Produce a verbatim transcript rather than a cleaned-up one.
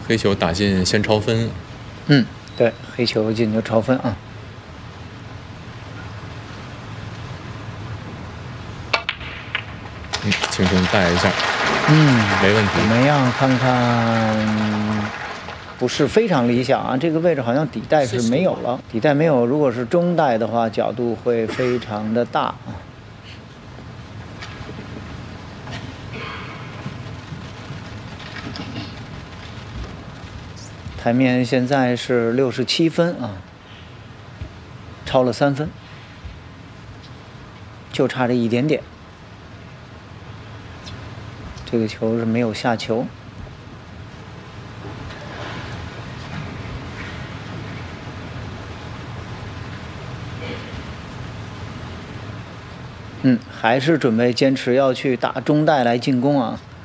黑球打进先超分。 嗯，对，黑球进就超分啊。 嗯，轻松带一下。 嗯， 没问题。 怎么样？看看，不是非常理想啊。这个位置好像底带是没有了，底带没有。如果是中带的话，角度会非常的大啊。台面现在是六十七分啊，超了三分，就差这一点点。这个球是没有下球。嗯，还是准备坚持要去打中带来进攻啊。